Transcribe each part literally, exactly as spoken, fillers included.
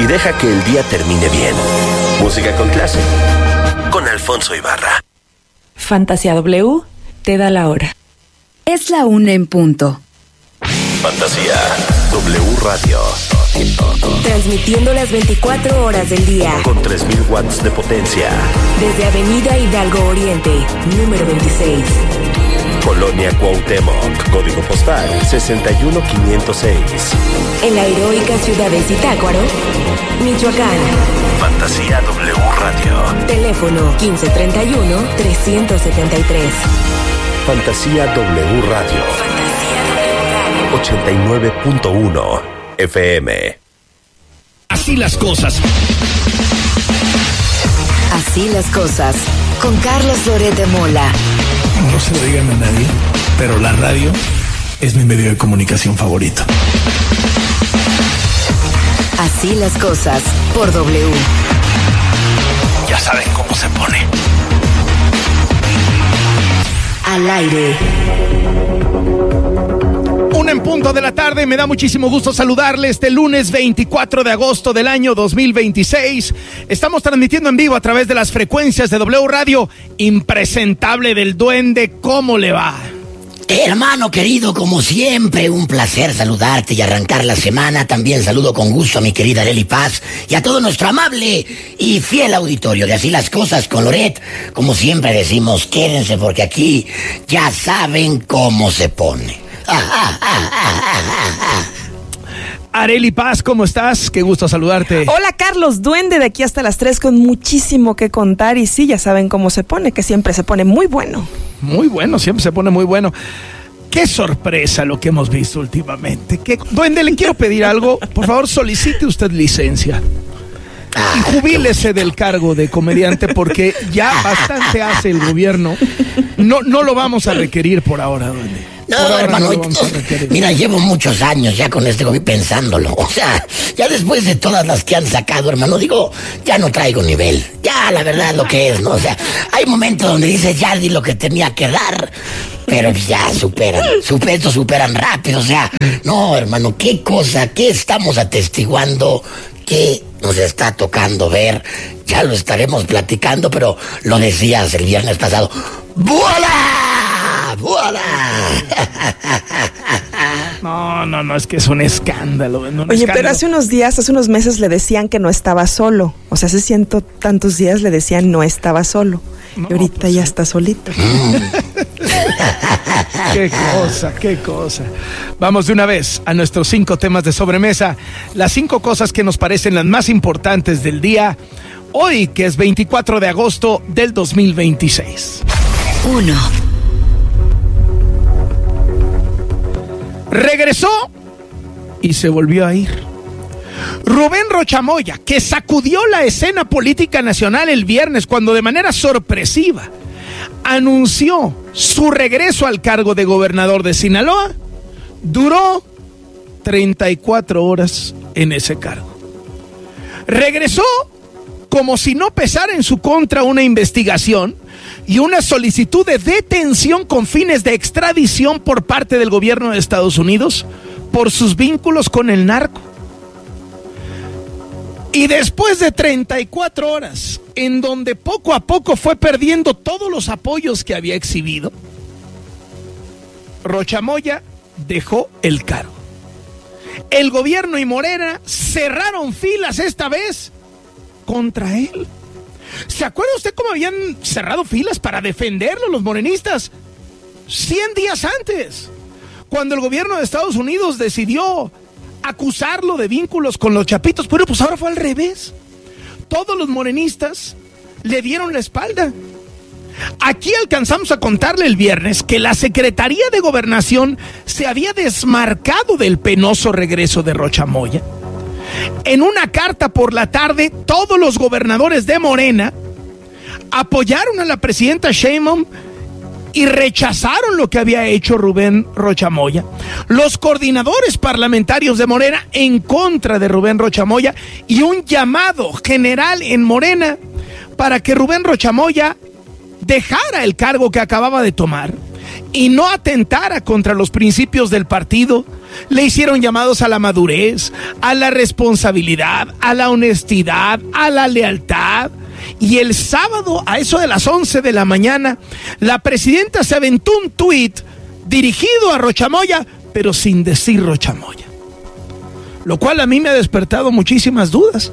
y deja que el día termine bien. Música con clase, con Alfonso Ibarra. Fantasía W te da la hora. Es la una en punto. Fantasía W Radio. Transmitiendo las veinticuatro horas del día. Con tres mil watts de potencia. Desde Avenida Hidalgo Oriente, número veintiséis. Colonia Cuauhtémoc, código postal sesenta y uno quinientos seis. En la heroica ciudad de Zitácuaro, Michoacán. Fantasía W Radio. Teléfono quince treinta y uno, trescientos setenta y tres. Fantasía W Radio. Fantasía W Radio. ochenta y nueve punto uno F M. Así las cosas. Así las cosas. Con Carlos Loret de Mola. No se lo digan a nadie, pero la radio es mi medio de comunicación favorito. Así las cosas por W. Ya saben cómo se pone. Al aire. Una en punto de la tarde, me da muchísimo gusto saludarles este lunes veinticuatro de agosto del año dos mil veintiséis. Estamos transmitiendo en vivo a través de las frecuencias de W Radio. Impresentable del Duende, ¿cómo le va? Hermano querido, como siempre, un placer saludarte y arrancar la semana. También saludo con gusto a mi querida Arely Paz y a todo nuestro amable y fiel auditorio de Así las Cosas con Loret. Como siempre decimos, quédense porque aquí ya saben cómo se pone. Arely Paz, ¿cómo estás? Qué gusto saludarte. Hola Carlos, Duende, de aquí hasta las tres con muchísimo que contar. Y sí, ya saben cómo se pone, que siempre se pone muy bueno. Muy bueno, siempre se pone muy bueno. Qué sorpresa lo que hemos visto últimamente. ¿Qué... Duende, le quiero pedir algo. Por favor, solicite usted licencia. Y jubílese del cargo de comediante porque ya bastante hace el gobierno. No, no lo vamos a requerir por ahora, Duende. No, hermano, no mira, llevo muchos años ya con este gobierno pensándolo. O sea, ya después de todas las que han sacado, hermano, digo, ya no traigo nivel. Ya, la verdad, lo que es, ¿no? O sea, hay momentos donde dices, ya di lo que tenía que dar, pero ya superan, super, estos superan rápido. O sea, no, hermano, qué cosa, qué estamos atestiguando, qué nos está tocando ver. Ya lo estaremos platicando, pero lo decías el viernes pasado. ¡Voilà! ¡Voilà! No, no, no, es que es un escándalo. Un Oye, escándalo. pero hace unos días, hace unos meses le decían que no estaba solo. O sea, hace ciento tantos días le decían no estaba solo. No, y ahorita pues, ya sí. está solito. Qué cosa, qué cosa. Vamos de una vez a nuestros cinco temas de sobremesa. Las cinco cosas que nos parecen las más importantes del día. Hoy, que es veinticuatro de agosto del dos mil veintiséis. Uno. Regresó y se volvió a ir. Rubén Rocha Moya, que sacudió la escena política nacional el viernes cuando de manera sorpresiva anunció su regreso al cargo de gobernador de Sinaloa, duró treinta y cuatro horas en ese cargo. Regresó como si no pesara en su contra una investigación y una solicitud de detención con fines de extradición por parte del gobierno de Estados Unidos por sus vínculos con el narco. Y después de treinta y cuatro horas, en donde poco a poco fue perdiendo todos los apoyos que había exhibido, Rocha Moya dejó el cargo. El gobierno y Morena cerraron filas esta vez contra él. ¿Se acuerda usted cómo habían cerrado filas para defenderlo los morenistas? Cien días antes, cuando el gobierno de Estados Unidos decidió acusarlo de vínculos con los chapitos. Pero pues ahora fue al revés. Todos los morenistas le dieron la espalda. Aquí alcanzamos a contarle el viernes que la Secretaría de Gobernación se había desmarcado del penoso regreso de Rocha Moya. En una carta por la tarde, todos los gobernadores de Morena apoyaron a la presidenta Sheinbaum y rechazaron lo que había hecho Rubén Rocha Moya. Los coordinadores parlamentarios de Morena en contra de Rubén Rocha Moya y un llamado general en Morena para que Rubén Rocha Moya dejara el cargo que acababa de tomar y no atentara contra los principios del partido, Le hicieron llamados a la madurez, a la responsabilidad, a la honestidad, a la lealtad. Y el sábado, a eso de las once de la mañana, la presidenta se aventó un tuit dirigido a Rocha Moya, pero sin decir Rocha Moya. Lo cual a mí me ha despertado muchísimas dudas.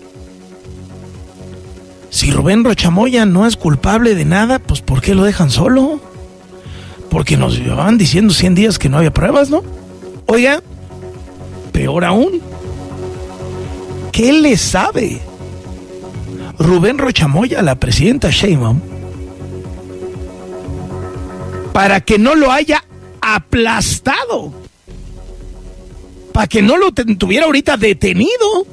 Si Rubén Rocha Moya no es culpable de nada, pues ¿por qué lo dejan solo? Porque nos llevaban diciendo cien días que no había pruebas, ¿no? Oiga, peor aún, ¿qué le sabe Rubén Rocha Moya a la presidenta Sheinbaum para que no lo haya aplastado? Para que no lo tuviera ahorita detenido.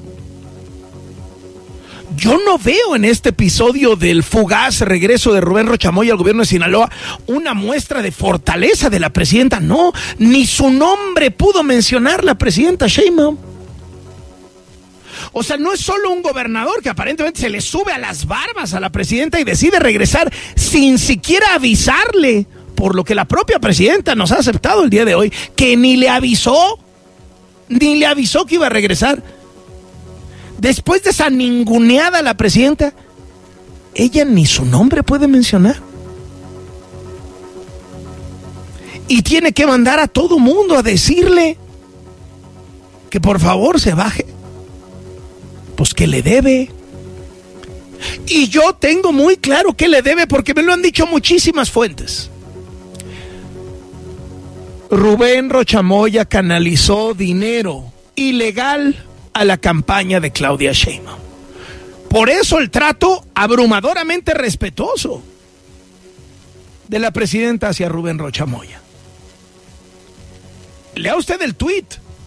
Yo no veo en este episodio del fugaz regreso de Rubén Rocha Moya al gobierno de Sinaloa una muestra de fortaleza de la presidenta. No, ni su nombre pudo mencionar la presidenta Sheinbaum. O sea, no es solo un gobernador que aparentemente se le sube a las barbas a la presidenta y decide regresar sin siquiera avisarle, por lo que la propia presidenta nos ha aceptado el día de hoy, que ni le avisó, ni le avisó que iba a regresar. Después de esa ninguneada a la presidenta, ella ni su nombre puede mencionar. Y tiene que mandar a todo mundo a decirle que por favor se baje. Pues que le debe. Y yo tengo muy claro que le debe porque me lo han dicho muchísimas fuentes. Rubén Rocha Moya canalizó dinero ilegal a la campaña de Claudia Sheinbaum. Por eso el trato abrumadoramente respetuoso de la presidenta hacia Rubén Rocha Moya. Lea usted el tuit.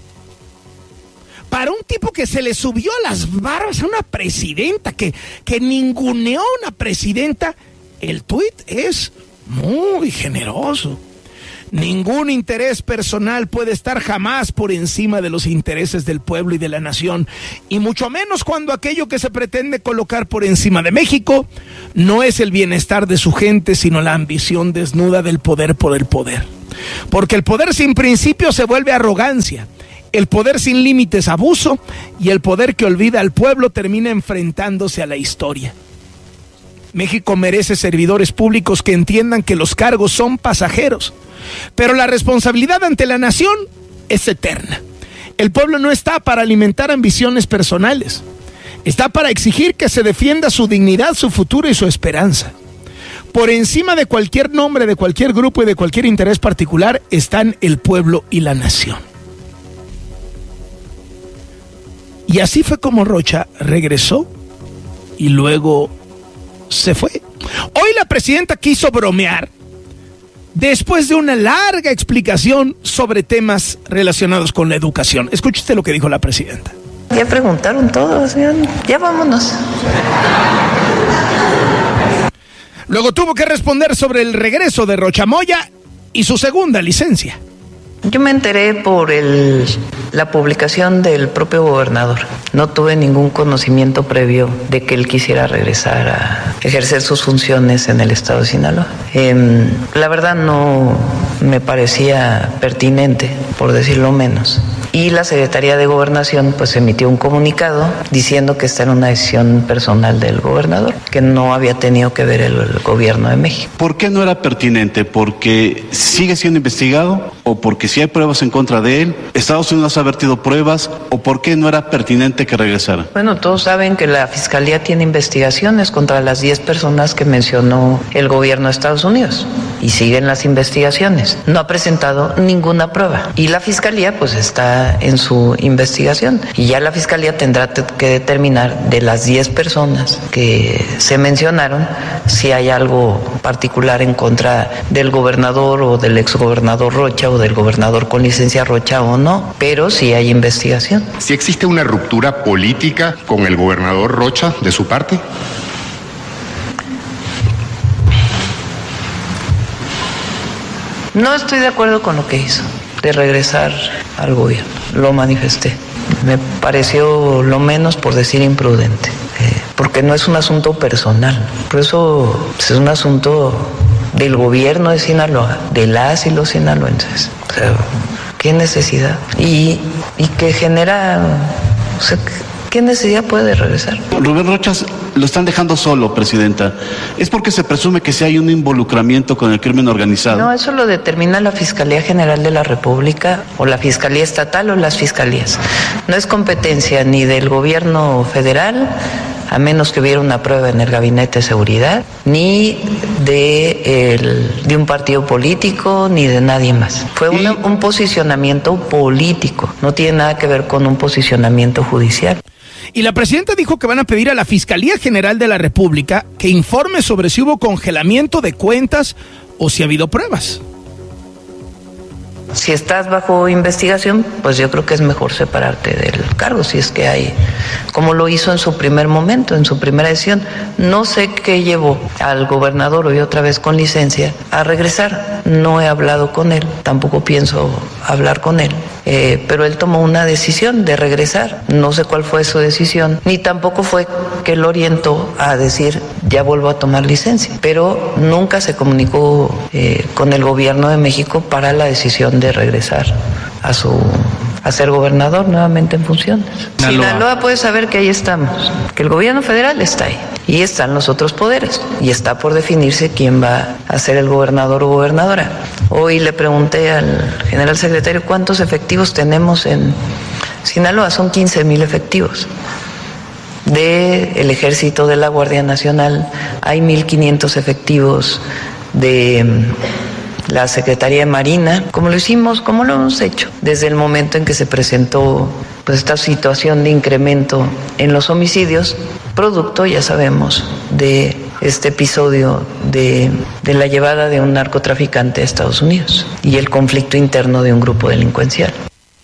Para un tipo que se le subió a las barbas a una presidenta, que, que ninguneó a una presidenta, el tuit es muy generoso. Ningún interés personal puede estar jamás por encima de los intereses del pueblo y de la nación, y mucho menos cuando aquello que se pretende colocar por encima de México no es el bienestar de su gente, sino la ambición desnuda del poder por el poder. Porque el poder sin principios se vuelve arrogancia, el poder sin límites abuso, y el poder que olvida al pueblo termina enfrentándose a la historia. México merece servidores públicos que entiendan que los cargos son pasajeros, pero la responsabilidad ante la nación es eterna. El pueblo no está para alimentar ambiciones personales, está para exigir que se defienda su dignidad, su futuro y su esperanza. Por encima de cualquier nombre, de cualquier grupo y de cualquier interés particular están el pueblo y la nación. Y así fue como Rocha regresó y luego se fue. Hoy la presidenta quiso bromear después de una larga explicación sobre temas relacionados con la educación. Escuche usted lo que dijo la presidenta. Ya preguntaron todos, ya, ya vámonos. Luego tuvo que responder sobre el regreso de Rocha Moya y su segunda licencia. Yo me enteré por el, la publicación del propio gobernador. No tuve ningún conocimiento previo de que él quisiera regresar a ejercer sus funciones en el estado de Sinaloa. Eh, la verdad no me parecía pertinente, por decirlo menos. Y la Secretaría de Gobernación pues emitió un comunicado diciendo que esta era una decisión personal del gobernador, que no había tenido que ver el, el gobierno de México. ¿Por qué no era pertinente? ¿Porque sigue siendo investigado o porque si hay pruebas en contra de él? ¿Estados Unidos ha vertido pruebas o por qué no era pertinente que regresara? Bueno, todos saben que la Fiscalía tiene investigaciones contra las diez personas que mencionó el gobierno de Estados Unidos y siguen las investigaciones. No ha presentado ninguna prueba y la Fiscalía pues está en su investigación y ya la Fiscalía tendrá que determinar de las diez personas que se mencionaron si hay algo particular en contra del gobernador o del exgobernador Rocha o del gobernador con licencia Rocha o no, pero sí hay investigación. ¿Si existe una ruptura política con el gobernador Rocha de su parte? No estoy de acuerdo con lo que hizo, de regresar al gobierno. Lo manifesté. Me pareció lo menos, por decir, imprudente, eh, porque no es un asunto personal. Por eso pues, es un asunto del gobierno de Sinaloa, de las y los sinaloenses. O sea, ¿Qué necesidad? Y, y que genera, o sea, ¿qué necesidad puede de regresar? Rubén Rocha lo están dejando solo, presidenta. ¿Es porque se presume que si hay un involucramiento con el crimen organizado? No, eso lo determina la Fiscalía General de la República o la Fiscalía Estatal o las fiscalías. No es competencia ni del gobierno federal, a menos que hubiera una prueba en el Gabinete de Seguridad, ni de, el, de un partido político, ni de nadie más. Fue una, un posicionamiento político, no tiene nada que ver con un posicionamiento judicial. Y la presidenta dijo que van a pedir a la Fiscalía General de la República que informe sobre si hubo congelamiento de cuentas o si ha habido pruebas. Si estás bajo investigación, pues yo creo que es mejor separarte del cargo, si es que hay, como lo hizo en su primer momento, en su primera decisión. No sé qué llevó al gobernador, hoy otra vez con licencia, a regresar. No he hablado con él, tampoco pienso hablar con él, eh, pero él tomó una decisión de regresar. No sé cuál fue su decisión, ni tampoco fue que lo orientó a decir, ya vuelvo a tomar licencia. Pero nunca se comunicó eh, con el gobierno de México para la decisión de regresar a su a ser gobernador nuevamente en funciones. Sinaloa. Sinaloa puede saber que ahí estamos, que el gobierno federal está ahí y están los otros poderes y está por definirse quién va a ser el gobernador o gobernadora. Hoy le pregunté al general secretario cuántos efectivos tenemos en Sinaloa. Son quince mil efectivos. Del Ejército, de la Guardia Nacional, hay mil quinientos efectivos de la Secretaría de Marina, como lo hicimos, como lo hemos hecho, desde el momento en que se presentó pues esta situación de incremento en los homicidios, producto, ya sabemos, de este episodio de, de la llevada de un narcotraficante a Estados Unidos y el conflicto interno de un grupo delincuencial.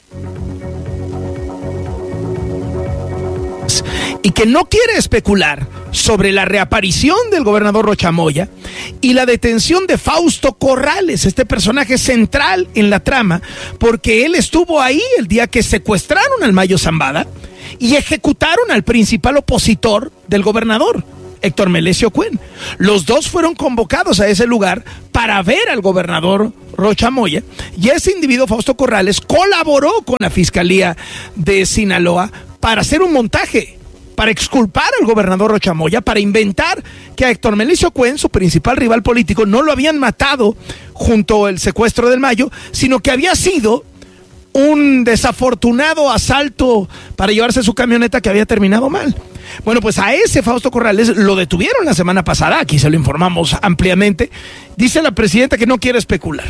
Y que no quiere especular sobre la reaparición del gobernador Rocha Moya y la detención de Fausto Corrales, este personaje central en la trama, porque él estuvo ahí el día que secuestraron al Mayo Zambada y ejecutaron al principal opositor del gobernador, Héctor Melesio Cuen. Los dos fueron convocados a ese lugar para ver al gobernador Rocha Moya, y ese individuo, Fausto Corrales, colaboró con la Fiscalía de Sinaloa para hacer un montaje, para exculpar al gobernador Rocha Moya, para inventar que a Héctor Melesio Cuen, su principal rival político, no lo habían matado junto al secuestro del Mayo, sino que había sido un desafortunado asalto para llevarse su camioneta que había terminado mal. Bueno, pues a ese Fausto Corrales lo detuvieron la semana pasada, aquí se lo informamos ampliamente. Dice la presidenta que no quiere especular.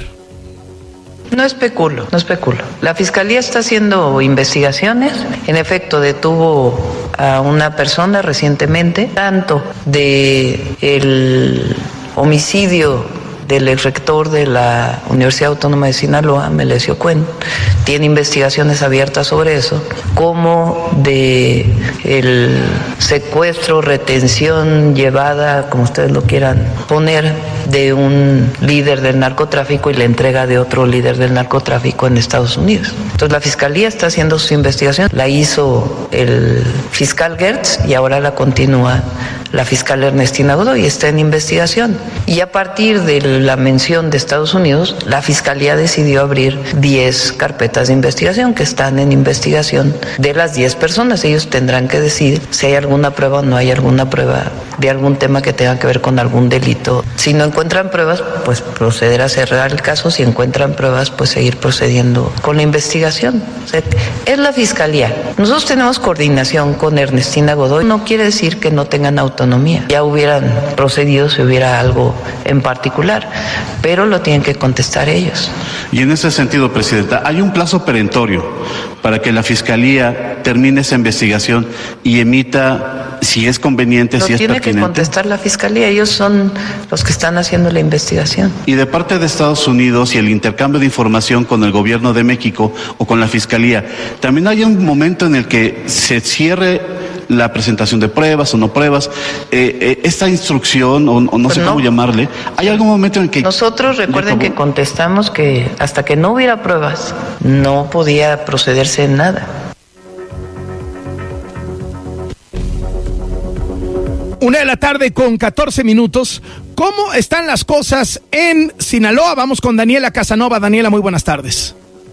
No especulo, no especulo. La Fiscalía está haciendo investigaciones. En efecto, detuvo a una persona recientemente, tanto de el homicidio del exrector de la Universidad Autónoma de Sinaloa, Melesio Cuen, tiene investigaciones abiertas sobre eso, como de el secuestro, retención, llevada, como ustedes lo quieran poner, de un líder del narcotráfico y la entrega de otro líder del narcotráfico en Estados Unidos. Entonces la Fiscalía está haciendo su investigación, la hizo el fiscal Gertz y ahora la continúa la fiscal Ernestina Godoy, está en investigación. Y a partir de la mención de Estados Unidos, la Fiscalía decidió abrir diez carpetas de investigación que están en investigación de las diez personas. Ellos tendrán que decidir si hay alguna prueba o no hay alguna prueba de algún tema que tenga que ver con algún delito. Si no encuentran pruebas, pues proceder a cerrar el caso. Si encuentran pruebas, pues seguir procediendo con la investigación. O sea, es la Fiscalía. Nosotros tenemos coordinación con Ernestina Godoy. No quiere decir que no tengan autonomía. Ya hubieran procedido si hubiera algo en particular, pero lo tienen que contestar ellos. Y en ese sentido, presidenta, ¿hay un plazo perentorio para que la Fiscalía termine esa investigación y emita, si es conveniente, lo si es tiene pertinente? Que contestar la Fiscalía, ellos son los que están haciendo la investigación. Y de parte de Estados Unidos y el intercambio de información con el gobierno de México o con la Fiscalía, ¿también hay un momento en el que se cierre la presentación de pruebas o no pruebas, eh, eh, esta instrucción, o, o no pues sé no. cómo llamarle, ¿hay algún momento en que... Nosotros recuerden que contestamos que hasta que no hubiera pruebas, no podía procederse en nada. Una de la tarde con catorce minutos. ¿Cómo están las cosas en Sinaloa? Vamos con Daniela Casanova. Daniela, muy buenas tardes.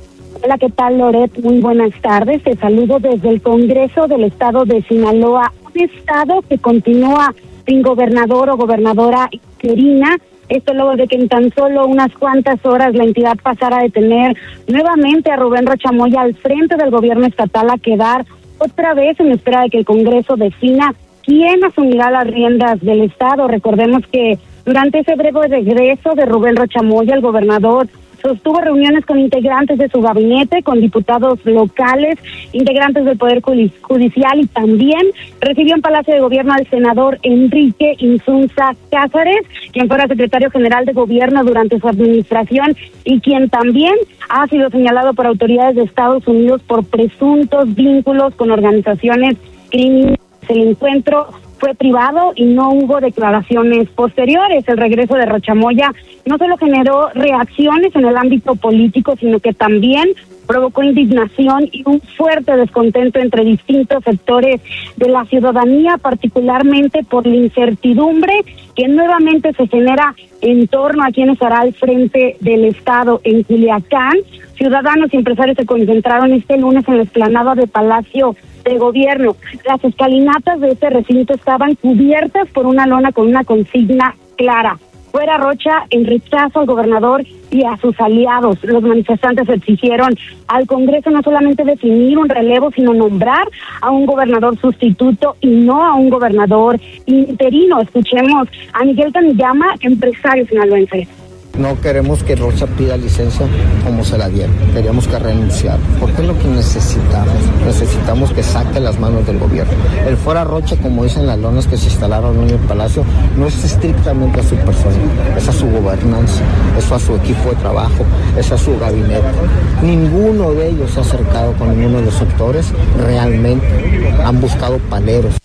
Hola, ¿qué tal, Loret? Muy buenas tardes. Te saludo desde el Congreso del Estado de Sinaloa, un estado que continúa sin gobernador o gobernadora interina. Esto luego de que en tan solo unas cuantas horas la entidad pasara de tener nuevamente a Rubén Rocha Moya al frente del gobierno estatal a quedar otra vez en espera de que el Congreso defina quién asumirá las riendas del estado. Recordemos que durante ese breve regreso de Rubén Rocha Moya, el gobernador sostuvo reuniones con integrantes de su gabinete, con diputados locales, integrantes del Poder Judicial y también recibió en Palacio de Gobierno al senador Enrique Insunza Cázares, quien fuera secretario general de Gobierno durante su administración y quien también ha sido señalado por autoridades de Estados Unidos por presuntos vínculos con organizaciones criminales. El encuentro fue privado y no hubo declaraciones posteriores. El regreso de Rocha Moya no solo generó reacciones en el ámbito político, sino que también provocó indignación y un fuerte descontento entre distintos sectores de la ciudadanía, particularmente por la incertidumbre que nuevamente se genera en torno a quién estará al frente del Estado en Culiacán. Ciudadanos y empresarios se concentraron este lunes en la explanada de Palacio de Gobierno. Las escalinatas de este recinto estaban cubiertas por una lona con una consigna clara: fuera Rocha, en rechazo al gobernador y a sus aliados. Los manifestantes exigieron al Congreso no solamente definir un relevo, sino nombrar a un gobernador sustituto y no a un gobernador interino. Escuchemos a Miguel Canillama, empresario sinaloense. No queremos que Rocha pida licencia como se la dieron, queríamos que renunciara, porque es lo que necesitamos, necesitamos que saque las manos del gobierno. El fuera Rocha, como dicen las lonas que se instalaron en el Palacio, no es estrictamente a su persona, es a su gobernanza, es a su equipo de trabajo, es a su gabinete. Ninguno de ellos se ha acercado con ninguno de los sectores, realmente han buscado paleros.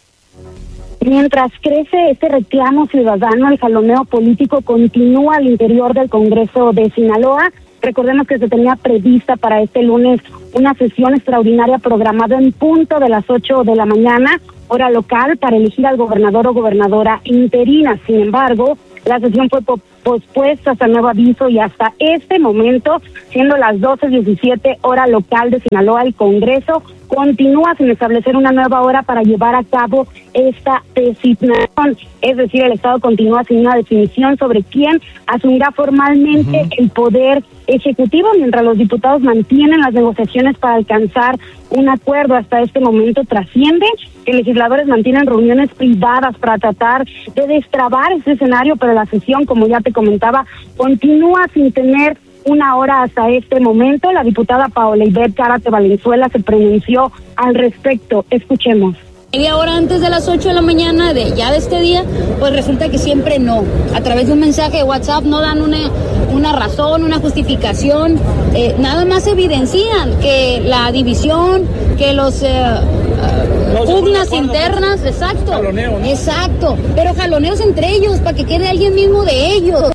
Mientras crece este reclamo ciudadano, el jaloneo político continúa al interior del Congreso de Sinaloa. Recordemos que se tenía prevista para este lunes una sesión extraordinaria programada en punto de las ocho de la mañana, hora local, para elegir al gobernador o gobernadora interina. Sin embargo, la sesión fue pospuesta hasta nuevo aviso y hasta este momento, siendo las doce diecisiete hora local de Sinaloa, el Congreso continúa sin establecer una nueva hora para llevar a cabo esta designación. Es decir, el Estado continúa sin una definición sobre quién asumirá formalmente uh-huh. el poder ejecutivo, mientras los diputados mantienen las negociaciones para alcanzar un acuerdo. Hasta este momento trasciende que legisladores mantienen reuniones privadas para tratar de destrabar ese escenario, pero la sesión, como ya te comentaba, continúa sin tener una hora hasta este momento. La diputada Paola Ivette Cárate Valenzuela se pronunció al respecto. Escuchemos. Media hora antes de las ocho de la mañana de ya de este día, pues resulta que siempre no. A través de un mensaje de WhatsApp no dan una, una razón, una justificación. Eh, nada más evidencian que la división, que los... Eh, Uh, pugnas internas, exacto, jaloneo, ¿no? Exacto, pero jaloneos entre ellos para que quede alguien mismo de ellos.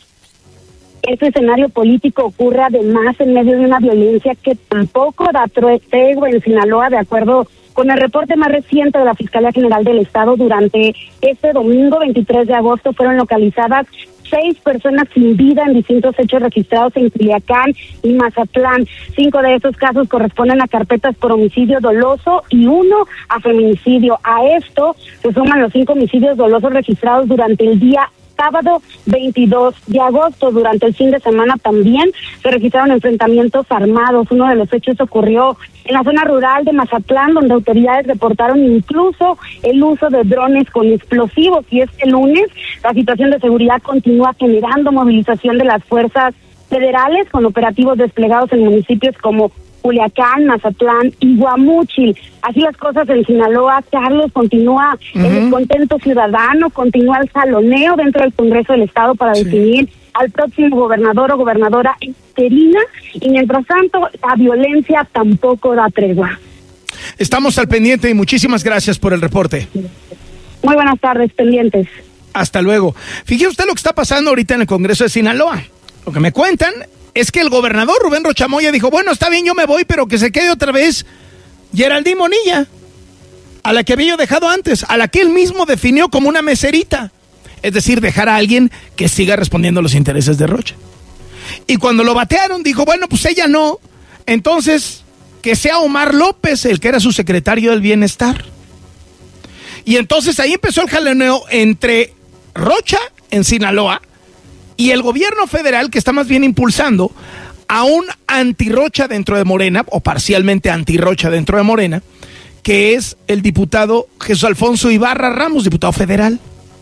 Este escenario político ocurre además en medio de una violencia que tampoco da tregua en Sinaloa, de acuerdo con el reporte más reciente de la Fiscalía General del Estado. Durante este domingo veintitrés de agosto fueron localizadas seis personas sin vida en distintos hechos registrados en Culiacán y Mazatlán. Cinco de esos casos corresponden a carpetas por homicidio doloso y uno a feminicidio. A esto se suman los cinco homicidios dolosos registrados durante el día sábado veintidós de agosto. Durante el fin de semana también se registraron enfrentamientos armados. Uno de los hechos ocurrió en la zona rural de Mazatlán, donde autoridades reportaron incluso el uso de drones con explosivos. Y este lunes la situación de seguridad continúa generando movilización de las fuerzas federales con operativos desplegados en municipios como Culiacán, Mazatlán y Guamúchil. Así las cosas en Sinaloa, Carlos. Continúa uh-huh. el descontento ciudadano, continúa el jaloneo dentro del Congreso del Estado para sí. definir al próximo gobernador o gobernadora interina, y mientras tanto la violencia tampoco da tregua. Estamos al pendiente y muchísimas gracias por el reporte. Muy buenas tardes, pendientes. Hasta luego. Fíjese usted lo que está pasando ahorita en el Congreso de Sinaloa. Lo que me cuentan es que el gobernador Rubén Rocha Moya dijo, bueno, está bien, yo me voy, pero que se quede otra vez Geraldine Bonilla, a la que había dejado antes, a la que él mismo definió como una meserita. Es decir, dejar a alguien que siga respondiendo a los intereses de Rocha. Y cuando lo batearon, dijo, bueno, pues ella no, entonces que sea Omar López el que era su secretario del Bienestar. Y entonces ahí empezó el jaloneo entre Rocha en Sinaloa y el gobierno federal, que está más bien impulsando a un antirrocha dentro de Morena, o parcialmente antirrocha dentro de Morena, que es el diputado Jesús Alfonso Ibarra Ramos, diputado federal.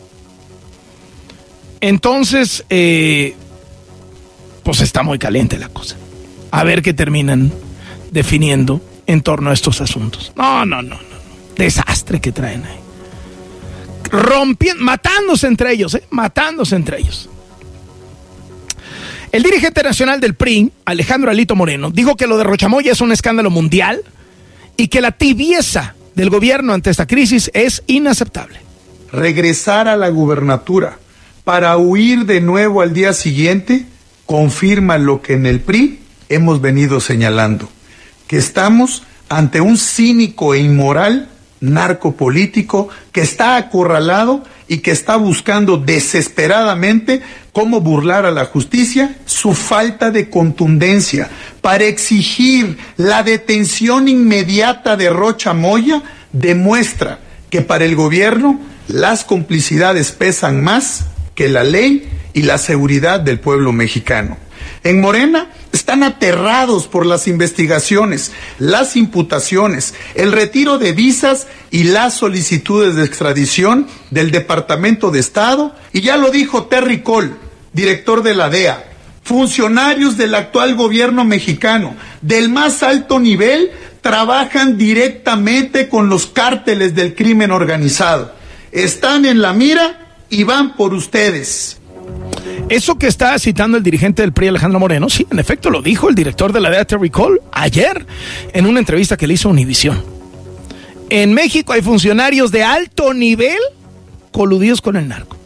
Entonces, eh, pues está muy caliente la cosa. A ver qué terminan definiendo en torno a estos asuntos. No, no, no, no. Desastre que traen ahí. Rompiendo, matándose entre ellos, ¿eh? Matándose entre ellos. El dirigente nacional del P R I, Alejandro Alito Moreno, dijo que lo de Rocha Moya es un escándalo mundial y que la tibieza del gobierno ante esta crisis es inaceptable. Regresar a la gubernatura para huir de nuevo al día siguiente confirma lo que en el P R I hemos venido señalando, que estamos ante un cínico e inmoral narcopolítico que está acorralado y que está buscando desesperadamente cómo burlar a la justicia su falta de contundencia para exigir la detención inmediata de Rocha Moya. Demuestra que para el gobierno las complicidades pesan más que la ley y la seguridad del pueblo mexicano. En Morena están aterrados por las investigaciones, las imputaciones, el retiro de visas y las solicitudes de extradición del Departamento de Estado, y ya lo dijo Terry Cole, director de la D E A, funcionarios del actual gobierno mexicano del más alto nivel trabajan directamente con los cárteles del crimen organizado. Están en la mira y van por ustedes. Eso que está citando el dirigente del P R I, Alejandro Moreno, sí, en efecto lo dijo el director de la D E A, Terry Cole, ayer en una entrevista que le hizo a Univisión. En México hay funcionarios de alto nivel coludidos con el narco.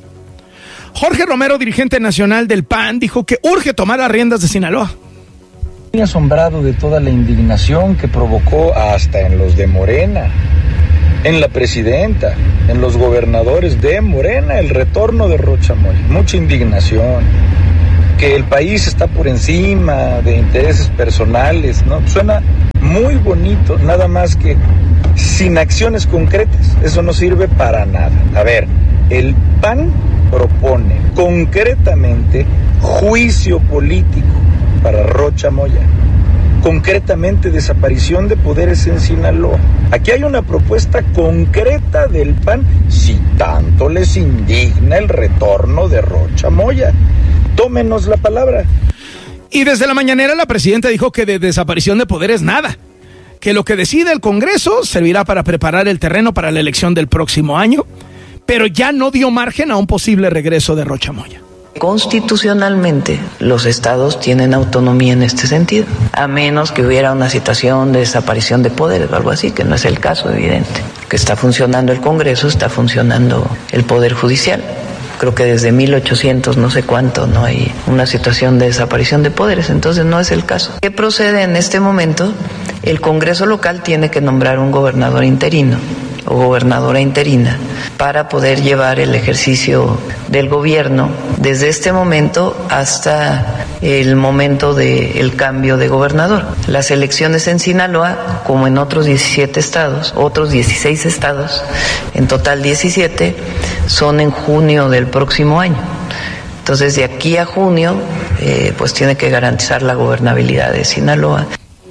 Jorge Romero, dirigente nacional del P A N, dijo que urge tomar las riendas de Sinaloa. Estoy asombrado de toda la indignación que provocó hasta en los de Morena, en la presidenta, en los gobernadores de Morena, el retorno de Rocha Moya. Mucha indignación, que el país está por encima de intereses personales, ¿no? Suena muy bonito, nada más que sin acciones concretas. Eso no sirve para nada. A ver, el P A N propone concretamente juicio político para Rocha Moya. Concretamente desaparición de poderes en Sinaloa. Aquí hay una propuesta concreta del P A N, si tanto les indigna el retorno de Rocha Moya. Tómenos la palabra. Y desde la mañanera la presidenta dijo que de desaparición de poderes nada, que lo que decida el Congreso servirá para preparar el terreno para la elección del próximo año, pero ya no dio margen a un posible regreso de Rocha Moya. Constitucionalmente, los estados tienen autonomía en este sentido, a menos que hubiera una situación de desaparición de poderes o algo así, que no es el caso, evidente. Que está funcionando el Congreso, está funcionando el Poder Judicial. Creo que desde mil ochocientos no sé cuánto no hay una situación de desaparición de poderes, entonces no es el caso. ¿Qué procede en este momento? El Congreso local tiene que nombrar un gobernador interino o gobernadora interina para poder llevar el ejercicio del gobierno desde este momento hasta el momento del cambio de gobernador. Las elecciones en Sinaloa, como en otros diecisiete estados, otros dieciséis estados, en total diecisiete, son en junio del próximo año. Entonces, de aquí a junio, eh, pues tiene que garantizar la gobernabilidad de Sinaloa.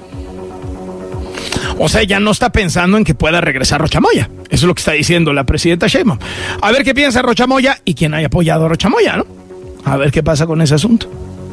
O sea, ya no está pensando en que pueda regresar Rocha Moya. Eso es lo que está diciendo la presidenta Sheinbaum. A ver qué piensa Rocha Moya y quién haya apoyado a Rocha Moya, ¿no? A ver qué pasa con ese asunto.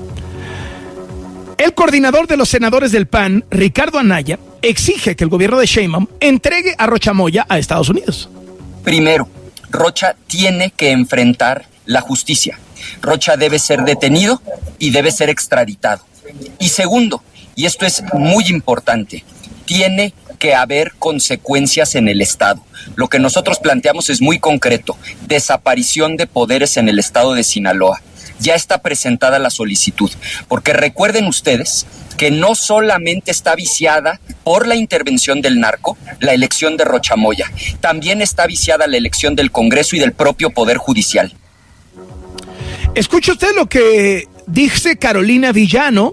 El coordinador de los senadores del P A N, Ricardo Anaya, exige que el gobierno de Sheinbaum entregue a Rocha Moya a Estados Unidos. Primero, Rocha tiene que enfrentar la justicia. Rocha debe ser detenido y debe ser extraditado. Y segundo, y esto es muy importante, tiene que haber consecuencias en el Estado. Lo que nosotros planteamos es muy concreto: desaparición de poderes en el Estado de Sinaloa. Ya está presentada la solicitud, porque recuerden ustedes que no solamente está viciada por la intervención del narco la elección de Rocha Moya, también está viciada la elección del Congreso y del propio Poder Judicial. Escuche usted lo que dice Carolina Villano,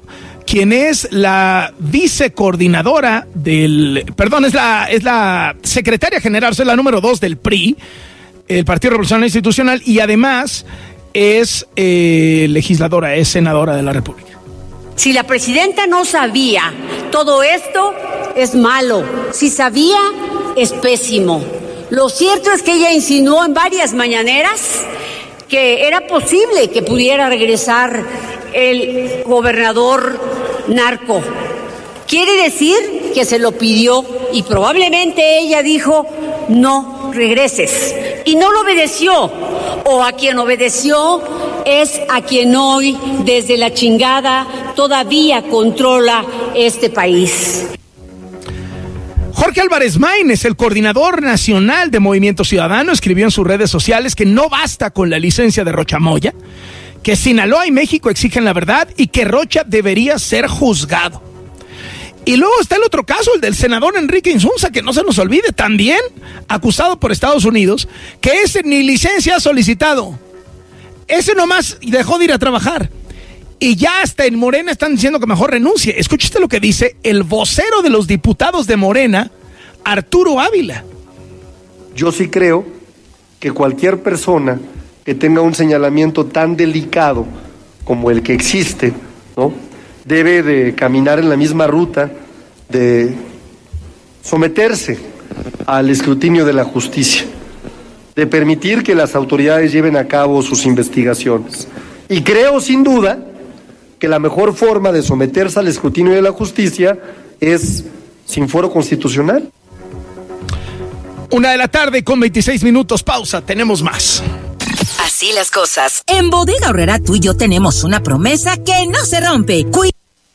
quien es la vicecoordinadora del, perdón, es la, es la secretaria general, es la número dos del P R I, el Partido Revolucionario Institucional, y además es eh, legisladora, es senadora de la República. Si la presidenta no sabía todo esto, es malo. Si sabía, es pésimo. Lo cierto es que ella insinuó en varias mañaneras que era posible que pudiera regresar el gobernador narco. Quiere decir que se lo pidió y probablemente ella dijo, no regreses. Y no lo obedeció. O a quien obedeció es a quien hoy, desde la chingada, todavía controla este país. Jorge Álvarez Maínez, el coordinador nacional de Movimiento Ciudadano, escribió en sus redes sociales que no basta con la licencia de Rocha Moya, que Sinaloa y México exigen la verdad y que Rocha debería ser juzgado. Y luego está el otro caso, el del senador Enrique Insunza, que no se nos olvide, también acusado por Estados Unidos, que ese ni licencia ha solicitado. Ese nomás dejó de ir a trabajar. Y ya hasta en Morena están diciendo que mejor renuncie. Escuchaste lo que dice el vocero de los diputados de Morena, Arturo Ávila. Yo sí creo que cualquier persona que tenga un señalamiento tan delicado como el que existe, ¿no?, debe de caminar en la misma ruta de someterse al escrutinio de la justicia, de permitir que las autoridades lleven a cabo sus investigaciones. Y creo sin duda que la mejor forma de someterse al escrutinio de la justicia es sin fuero constitucional. Una de la tarde con veintiséis minutos, pausa, tenemos más. Así las cosas. En Bodega Aurrerá tú y yo tenemos una promesa que no se rompe. Cuida.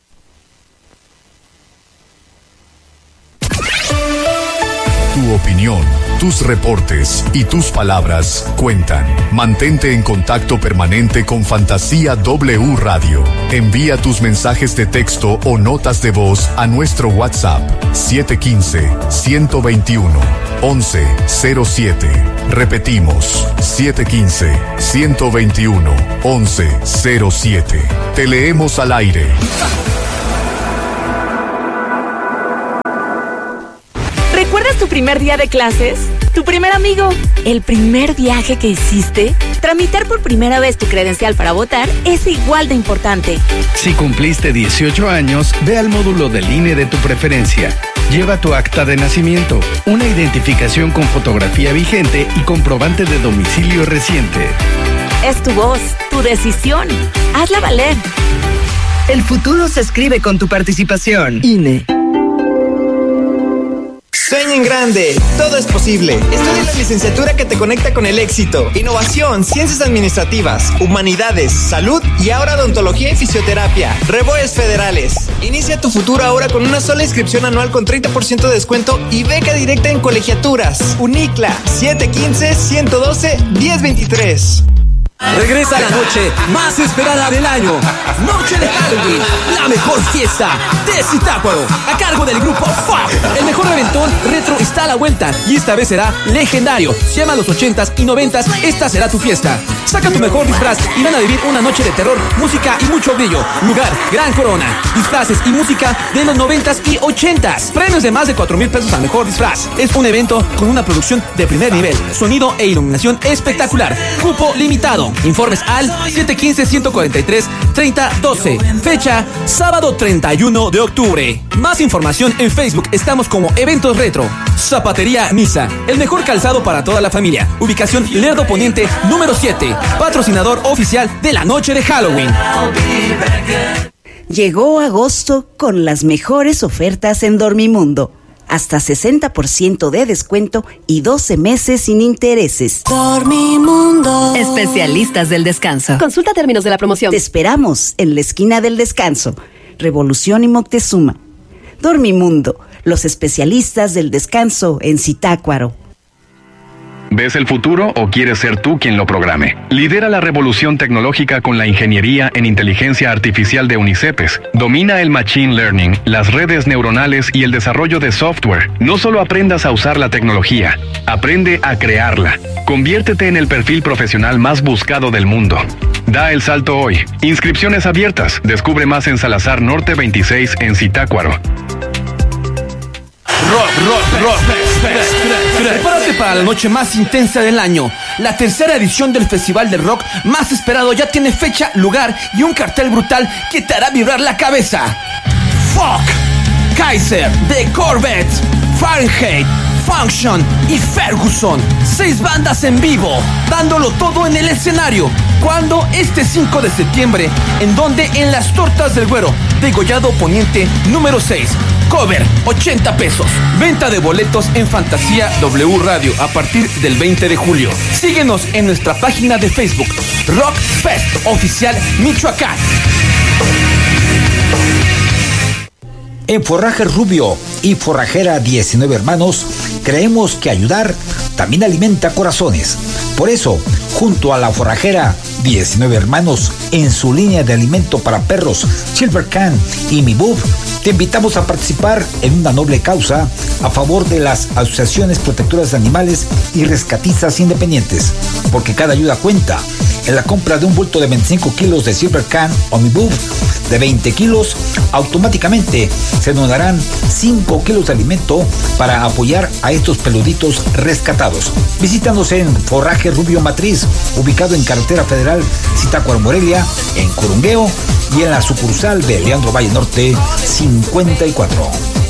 Tu opinión, tus reportes y tus palabras cuentan. Mantente en contacto permanente con Fantasía W Radio. Envía tus mensajes de texto o notas de voz a nuestro WhatsApp siete uno cinco, uno dos uno, once cero siete. Repetimos, siete uno cinco, uno dos uno, once cero siete. Te leemos al aire. ¿Recuerdas tu primer día de clases? ¿Tu primer amigo? ¿El primer viaje que hiciste? Tramitar por primera vez tu credencial para votar es igual de importante. Si cumpliste dieciocho años, ve al módulo del I N E de tu preferencia. Lleva tu acta de nacimiento, una identificación con fotografía vigente y comprobante de domicilio reciente. Es tu voz, tu decisión. Hazla valer. El futuro se escribe con tu participación. I N E. Sueña en grande, todo es posible. Estudia la licenciatura que te conecta con el éxito. Innovación, ciencias administrativas, humanidades, salud y ahora odontología y fisioterapia. Reboes federales. Inicia tu futuro ahora con una sola inscripción anual con treinta por ciento de descuento y beca directa en colegiaturas. Unicla, siete uno cinco, uno uno dos, uno cero dos tres. Regresa la noche más esperada del año. Noche de Halloween, la mejor fiesta de Zitácuaro, a cargo del grupo F A B. El mejor reventón retro está a la vuelta y esta vez será legendario. Si amas los ochentas y noventas, esta será tu fiesta. Saca tu mejor disfraz y van a vivir una noche de terror, música y mucho brillo. Lugar, Gran Corona. Disfraces y música de los noventas y ochentas. Premios de más de cuatro mil pesos al mejor disfraz. Es un evento con una producción de primer nivel, sonido e iluminación espectacular. Cupo limitado. Informes al siete uno cinco, uno cuatro tres, tres cero uno dos. Fecha, sábado treinta y uno de octubre. Más información en Facebook. Estamos como Eventos Retro. Zapatería Misa. El mejor calzado para toda la familia. Ubicación Lerdo Poniente, número siete. Patrocinador oficial de la noche de Halloween. Llegó agosto con las mejores ofertas en Dormimundo. Hasta sesenta por ciento de descuento y doce meses sin intereses. Dormimundo. Especialistas del descanso. Consulta términos de la promoción. Te esperamos en la esquina del descanso. Revolución y Moctezuma. Dormimundo, los especialistas del descanso en Zitácuaro. ¿Ves el futuro o quieres ser tú quien lo programe? Lidera la revolución tecnológica con la ingeniería en inteligencia artificial de UNICEPES. Domina el machine learning, las redes neuronales y el desarrollo de software. No solo aprendas a usar la tecnología, aprende a crearla. Conviértete en el perfil profesional más buscado del mundo. Da el salto hoy. Inscripciones abiertas. Descubre más en Salazar Norte veintiséis en Zitácuaro. Rock, rock, rock. Prepárate para la noche más intensa del año. La tercera edición del festival de rock más esperado ya tiene fecha, lugar y un cartel brutal que te hará vibrar la cabeza. Fuck, Kaiser, The Corvettes, Fahrenheit, Function y Ferguson. Seis bandas en vivo, dándolo todo en el escenario. ¿Cuándo? Este cinco de septiembre. ¿En dónde? En Las Tortas del Güero, Degollado Poniente número seis. Cover, ochenta pesos. Venta de boletos en Fantasía W Radio a partir del veinte de julio. Síguenos en nuestra página de Facebook, Rock Fest Oficial Michoacán. En Forraje Rubio y Forrajera diecinueve Hermanos, creemos que ayudar también alimenta corazones. Por eso, junto a la Forrajera diecinueve Hermanos, en su línea de alimento para perros Silver Can y Mi Bub, te invitamos a participar en una noble causa a favor de las asociaciones protectoras de animales y rescatistas independientes, porque cada ayuda cuenta. En la compra de un bulto de veinticinco kilos de Silver Can o Mi Bub de veinte kilos, automáticamente se donarán cinco kilos de alimento para apoyar a estos peluditos rescatados. Visítanos en Forraje Rubio Matriz, ubicado en Carretera Federal Zitácuaro Morelia, en Corungueo, y en la sucursal de Leandro Valle Norte cincuenta y cuatro.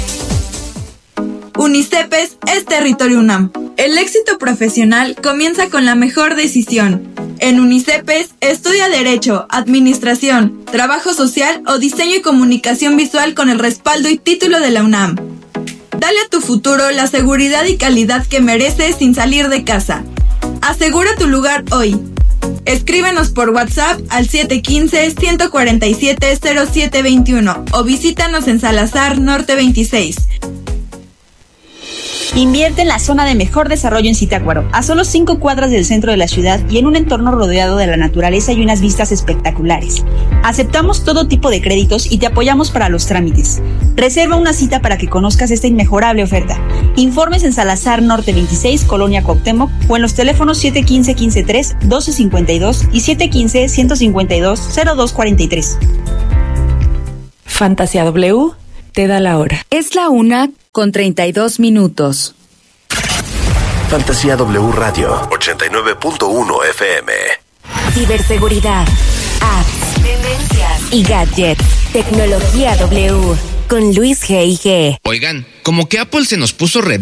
UNICEPES es Territorio UNAM. El éxito profesional comienza con la mejor decisión. En UNICEPES estudia Derecho, Administración, Trabajo Social o Diseño y Comunicación Visual con el respaldo y título de la UNAM. Dale a tu futuro la seguridad y calidad que mereces sin salir de casa. Asegura tu lugar hoy. Escríbenos por WhatsApp al siete uno cinco, uno cuatro siete, cero siete dos uno o visítanos en Salazar Norte veintiséis. Invierte en la zona de mejor desarrollo en Zitácuaro, a solo cinco cuadras del centro de la ciudad y en un entorno rodeado de la naturaleza y unas vistas espectaculares. Aceptamos todo tipo de créditos y te apoyamos para los trámites. Reserva una cita para que conozcas esta inmejorable oferta. Informes en Salazar Norte veintiséis, Colonia Cuauhtémoc, o en los teléfonos siete uno cinco, uno cinco tres, uno dos cinco dos y siete uno cinco, uno cinco dos, cero dos cuatro tres. Fantasía W te da la hora. Es la una con treinta y dos minutos. Fantasía W Radio ochenta y nueve punto uno F M. Ciberseguridad, apps, tendencias y gadgets. Tecnología W con Luis G I G. Oigan, como que Apple se nos puso rebelde.